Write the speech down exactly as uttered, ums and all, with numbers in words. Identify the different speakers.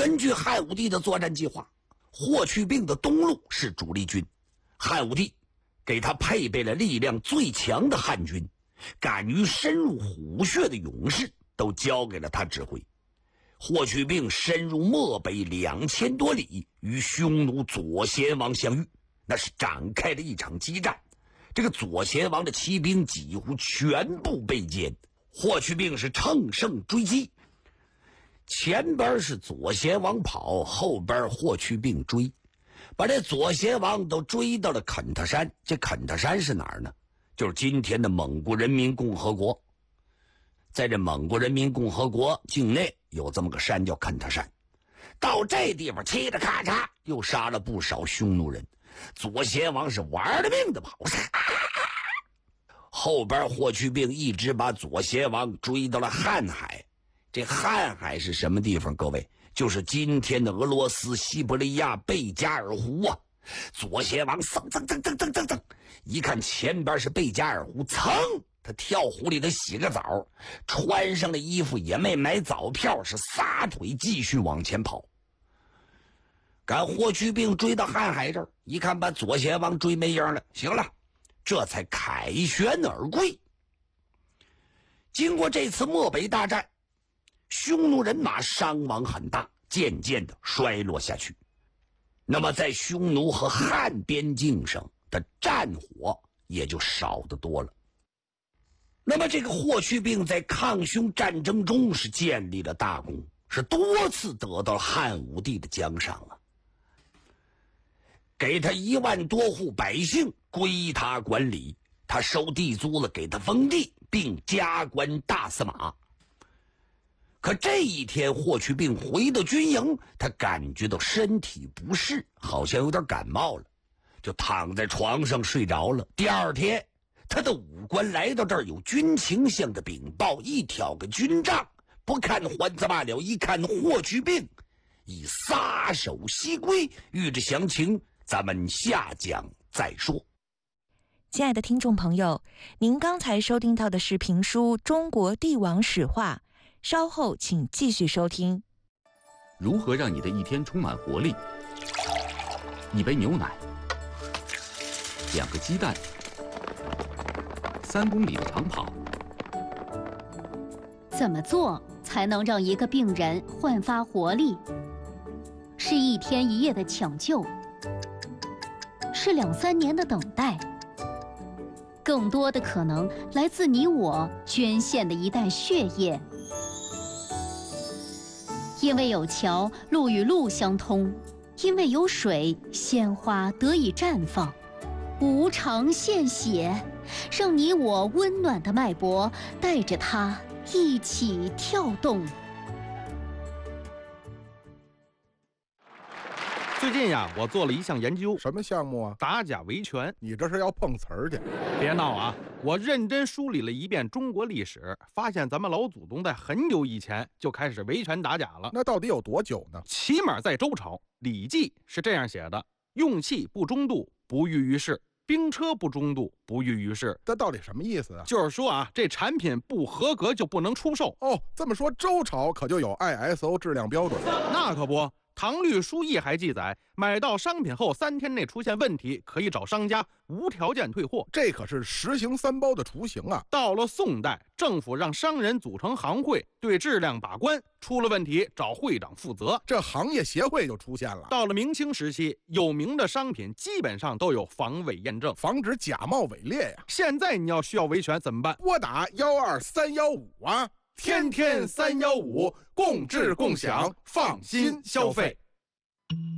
Speaker 1: 根据汉武帝的作战计划，霍去病的东路是主力军，汉武帝给他配备了力量最强的汉军，敢于深入虎穴的勇士都交给了他指挥。霍去病深入漠北两千多里，与匈奴左贤王相遇，那是展开了一场激战。这个左贤王的骑兵几乎全部被歼，霍去病是乘胜追击，前边是左贤王跑，后边霍去病追，把这左贤王都追到了肯特山。这肯特山是哪儿呢？就是今天的蒙古人民共和国。在这蒙古人民共和国境内有这么个山叫肯特山，到这地方嘁哩咔嚓又杀了不少匈奴人，左贤王是玩了命的跑，后边霍去病一直把左贤王追到了瀚海。这瀚海是什么地方？各位，就是今天的俄罗斯西伯利亚贝加尔湖啊。左贤王噌噌噌噌噌噌噌，一看前边是贝加尔湖，噌，他跳湖里头洗个澡，穿上了衣服，也没买早票，是撒腿继续往前跑。赶霍去病追到瀚海这儿，一看把左贤王追没影了，行了，这才凯旋而归。经过这次漠北大战，匈奴人马伤亡很大，渐渐的衰落下去。那么在匈奴和汉边境上的战火也就少得多了。那么这个霍去病在抗匈战争中是建立了大功，是多次得到了汉武帝的奖赏啊，给他一万多户百姓归他管理，他收地租了，给他封地，并加官大司马。可这一天霍去病回到军营，他感觉到身体不适，好像有点感冒了，就躺在床上睡着了。第二天他的武官来到这儿，有军情相的禀报，一挑个军帐，不看还则罢了，一看霍去病已撒手西归。欲知详情，咱们下讲再说。
Speaker 2: 亲爱的听众朋友，您刚才收听到的是评书《中国帝王史话》，稍后请继续收听。
Speaker 3: 如何让你的一天充满活力？一杯牛奶，两个鸡蛋，三公里的长跑。
Speaker 4: 怎么做才能让一个病人焕发活力？是一天一夜的抢救，是两三年的等待，更多的可能来自你我捐献的一袋血液。因为有桥，路与路相通；因为有水，鲜花得以绽放。无偿献血，让你我温暖的脉搏带着它一起跳动。
Speaker 5: 最近呀，我做了一项研究。
Speaker 6: 什么项目啊？
Speaker 5: 打假维权。
Speaker 6: 你这是要碰瓷儿去？
Speaker 5: 别闹啊！我认真梳理了一遍中国历史，发现咱们老祖宗在很久以前就开始维权打假了。
Speaker 6: 那到底有多久呢？
Speaker 5: 起码在周朝，《礼记》是这样写的：用器不中度，不欲于世；兵车不中度，不欲于世。
Speaker 6: 这到底什么意思啊？
Speaker 5: 就是说啊，这产品不合格就不能出售。
Speaker 6: 哦，这么说周朝可就有 I S O 质量标准？
Speaker 5: 那可不。唐律疏议还记载，买到商品后三天内出现问题，可以找商家无条件退货。
Speaker 6: 这可是实行三包的雏形啊！
Speaker 5: 到了宋代，政府让商人组成行会，对质量把关，出了问题找会长负责，
Speaker 6: 这行业协会就出现了。
Speaker 5: 到了明清时期，有名的商品基本上都有防伪验证，
Speaker 6: 防止假冒伪劣呀。
Speaker 5: 现在你要需要维权怎么办？
Speaker 6: 拨打幺二三幺五啊！天天三幺五，共治共享，放心消费。